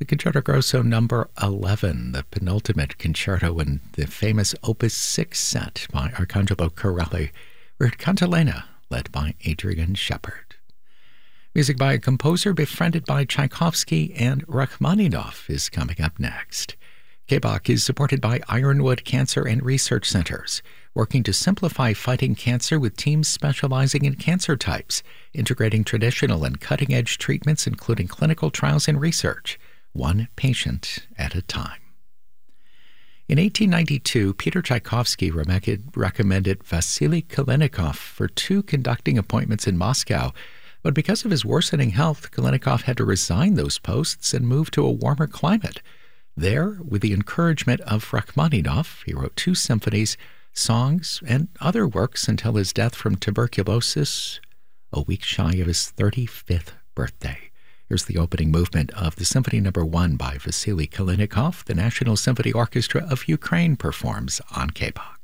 The Concerto Grosso number 11, the penultimate concerto in the famous Opus 6 set by Arcangelo Corelli, with Cantilena, led by Adrian Shepard. Music by a composer befriended by Tchaikovsky and Rachmaninoff is coming up next. KBOC is supported by Ironwood Cancer and Research Centers, working to simplify fighting cancer with teams specializing in cancer types, integrating traditional and cutting-edge treatments, including clinical trials and research, one patient at a time. In 1892, Peter Tchaikovsky recommended Vasily Kalinikov for 2 conducting appointments in Moscow, but because of his worsening health, Kalinikov had to resign those posts and move to a warmer climate. There, with the encouragement of Rachmaninoff, he wrote 2 symphonies, songs, and other works until his death from tuberculosis a week shy of his 35th birthday. Here's the opening movement of the Symphony No. 1 by Vasily Kalinikov. The National Symphony Orchestra of Ukraine performs on KBOC.